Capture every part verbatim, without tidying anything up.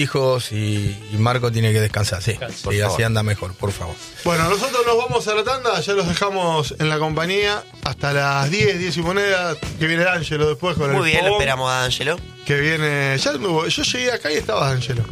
hijos y, y Marco tiene que descansar, sí. Por Sí, favor. así anda mejor, por favor. Bueno, nosotros nos vamos a la tanda, ya los dejamos en la compañía hasta las diez, diez y moneda, que viene Ángelo después con el Muy bien, lo fogón, esperamos a Ángelo. que viene, ya me- yo llegué acá y estaba Ángelo.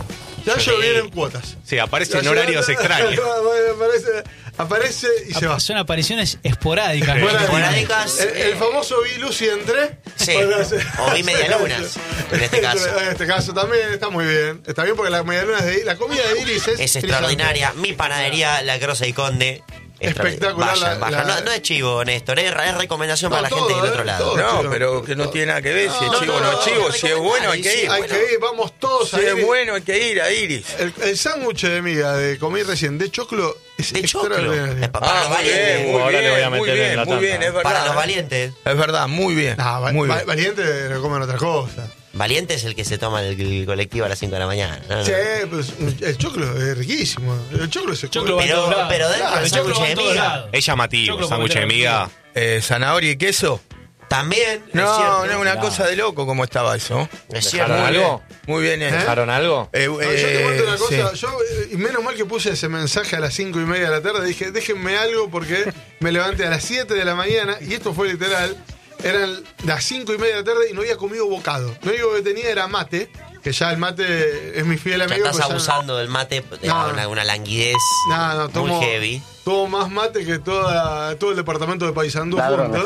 Ya yo llegué. viene en cuotas. Sí, aparece Ya en horarios llegó- extraños. aparece, aparece y se va. Son apariciones esporádicas. Bueno, Esporádicas, el, el eh, famoso vi Lucy entré. Sí, Bueno, hace- o vi medialunas, en este caso. En este caso también está muy bien. Está bien porque la medialuna de la comida de Iris es, Es extraordinaria. Mi panadería, La Grosa y Conde. Espectacular, Vayan, la- vayan. la- No, no es chivo, Néstor, es, es recomendación No, para la todo, gente del eh, otro lado. todo. No, chivo. pero que no tiene nada que ver si es No, chivo o no, no no, chivo. no, Si es bueno, hay que sí, ir. Hay bueno. que ir, vamos todos Si a es ir. bueno, hay que ir a Iris. El, el sándwich de miga de comí recién de choclo es De choclo. extraordinario. Es pa- para los muy bien, valientes. muy Ahora le voy a bien, muy meter en bien, la muy tanda. bien, es verdad. Para los eh. valientes. Es verdad, muy bien. Ah, va- muy va- bien. valiente lo comen otra cosa. Valiente es el que se toma el, el colectivo a las cinco de la mañana. ¿no? Sí, pues el choclo es riquísimo. El choclo se Choclo come. va en todos Pero, lados. pero dentro Claro, del El choclo sándwich va de en todos miga. lados. Es llamativo, Choclo sándwich de con miga. Eh, ¿Zanahoria y queso? También. es No, cierto. no es una Claro. cosa de loco como estaba eso. Es cierto. ¿Dejaron Muy bien, algo? muy bien. eh. ¿Dejaron algo? Eh, No, yo te cuento una eh, cosa, sí. yo, eh, y menos mal que puse ese mensaje a las cinco y media de la tarde, dije, déjenme algo porque me levanté a las siete de la mañana, y esto fue literal, eran las cinco y media de la tarde y no había comido bocado. Lo único que tenía era mate, que ya el mate es mi fiel Ya amigo. estás pues ya no- abusando del mate, de No. una, una languidez No, no, tomo, muy heavy. tomo más mate que toda, todo el departamento de Paysandú junto.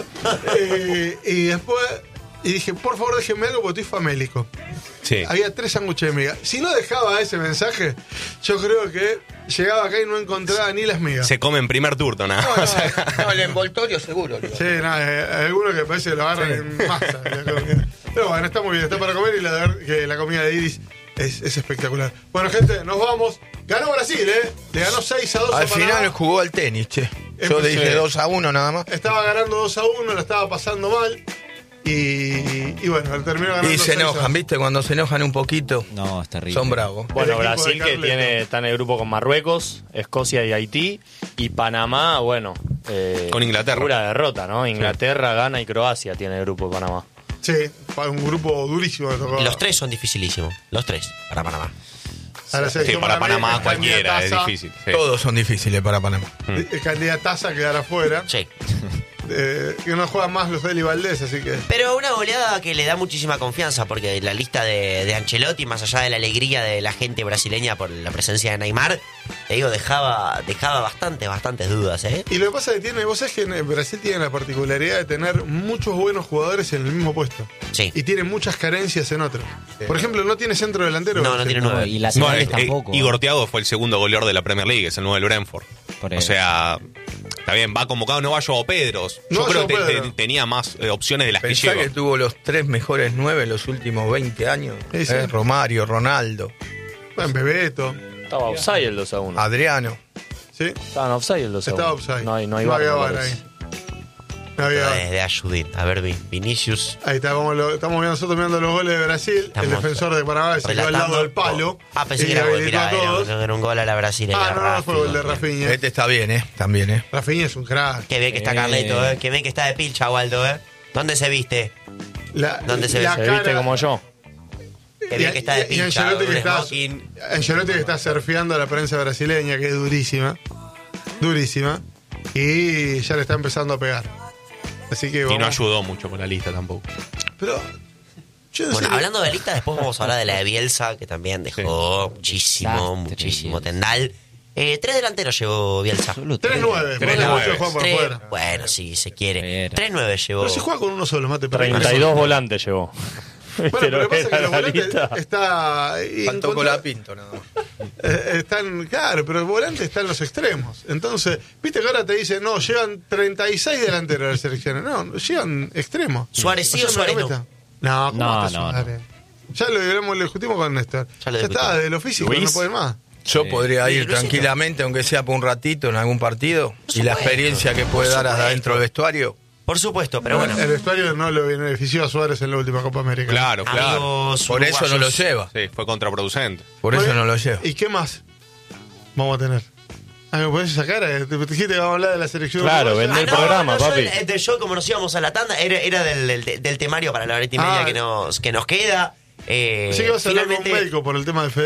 Eh, y después, y dije, por favor déjenme algo porque estoy famélico. Sí. Había tres sándwiches de miga. Si no dejaba ese mensaje, yo creo que llegaba acá y no encontraba ni las migas. Se come en primer turno, nada No, más. no, No, el envoltorio seguro. digo. sí, no, eh, algunos que parece que lo agarran en masa. la comida. Pero bueno, está muy bien, está para comer y la verdad que la comida de Iris es, es espectacular. Bueno, gente, nos vamos. Ganó Brasil, ¿eh? Le ganó seis a dos a Al final Panamá. jugó al tenis, che. Yo Empecé. dije dos a uno nada más. Estaba ganando dos a uno, la estaba pasando mal. Y, y bueno, terminó ganando Y se seis a enojan, dos. ¿viste? Cuando se enojan un poquito, No, es terrible. son bravos. Bueno, equipo de Brasil que Carleto. tiene, está en el grupo con Marruecos, Escocia y Haití. Y Panamá, bueno. eh, Con Inglaterra. Pura derrota, ¿no? Inglaterra, Ghana y Croacia tiene el grupo de Panamá. Sí, para un grupo durísimo. que tocó. Los tres son dificilísimos. Los tres, para Panamá. A la Sí, selección para Panamá panameña, cualquiera es candidataza- difícil. sí. Todos son difíciles para Panamá. eh, Candidataza a quedar afuera. Sí. Eh, que no juegan más los Deli Valdés, así que. Pero una goleada que le da muchísima confianza, porque la lista de, de Ancelotti, más allá de la alegría de la gente brasileña por la presencia de Neymar, te digo, dejaba, dejaba bastantes, bastantes dudas, ¿eh? Y lo que pasa es que tiene, vos sabés que en Brasil tiene la particularidad de tener muchos buenos jugadores en el mismo puesto. Sí. Y tiene muchas carencias en otros. Por ejemplo, no tiene centro delantero. No, no Brasil. tiene nueve. Y No, laterales eh, tampoco. eh, Igor Thiago fue el segundo goleador de la Premier League, es el nuevo del Brentford. Por O eso. sea, está bien, va convocado, no va Joao Pedros. No Yo va creo Joao que te- Pedro. te- tenía más eh, opciones de las que Pensá lleva. que tuvo los tres mejores nueve en los últimos veinte años. Sí, sí. Eh, Romario, Ronaldo, Bueno, Bebeto. Estaba offside el dos a uno. Adriano. ¿Sí? Estaban offside el dos a uno. Estaba offside. No hay, no hay no bar, había me bar parece. ahí. No había bar. De, de Ayudín. A ver, Vin- Vinicius. Ahí está, vamos, lo- estamos viendo nosotros mirando los goles de Brasil. Estamos el defensor de Panamá se quedó al relatando- lado del palo. Ah, pensé y que era gol. habilitó Mirá, a todos. era, era un gol a la brasileña. Ah, no, no, fue gol de Rafi. Rafinha. Este está bien, ¿eh? También, ¿eh? Rafinha es un crack. Qué bien que está Eh. Carleto, ¿eh? Qué bien que está de pilcha, Waldo, ¿eh? ¿Dónde se viste? La, ¿Dónde se ve? la Se cara- viste como yo. Qué bien y- que está de y- y pincha. Ancelotti que un está, smoking. Ancelotti que está surfeando a la prensa brasileña, que es durísima. Durísima. Y ya le está empezando a pegar. Así que Y vamos. no ayudó mucho con la lista tampoco. Pero. Yo no Bueno, sé- hablando de lista, después vamos a hablar de la de Bielsa, que también dejó muchísimo, Desastre, muchísimo Bielsa. tendal. Eh, tres delanteros llevó Bielsa. Solo tres nueve. Tres Ponle nueve. mucho Juan por Tres- fuera. bueno, si se quiere. Pero- tres nueve llevó. Pero si juega con uno solo, mate. pero- treinta y dos volantes llevó. Bueno, pero lo que pasa es que era los la volantes lista. está. Faltó encontró- Colapinto nada más. Eh, están, claro, pero el volante está en los extremos. Entonces, viste que ahora te dicen, no, llevan treinta y seis delanteros a las selecciones. No, llevan extremos. Suárez sí o sea, Suárez me no. meta. No, ¿cómo No, está no, Suárez? Ya lo, hablamos, lo discutimos con Néstor. Ya lo Ya está, discutimos. de lo físico Luis. no puede más. Yo Sí. podría Sí, ir Luisito. tranquilamente, aunque sea por un ratito en algún partido. Por Y la supuesto, experiencia que puede por dar supuesto. adentro del vestuario. Por supuesto, pero bueno. El vestuario no lo benefició a Suárez en la última Copa América. Claro, claro. Amigos Por eso no lo uruguayos, lleva. Sí, fue contraproducente. Por Bueno, eso no lo lleva. ¿Y qué más vamos a tener? Ah, ¿me podés sacar? Eh, Te dijiste que vamos a hablar de la selección. Claro, uruguaya. vende el Ah, no, programa, no, yo papi. el- del show, como nos íbamos a la tanda, era, era del, del- del temario para la horita y media Ah. que, nos, que nos queda. Eh, Así que vas a hablar con un finalmente- médico por el tema de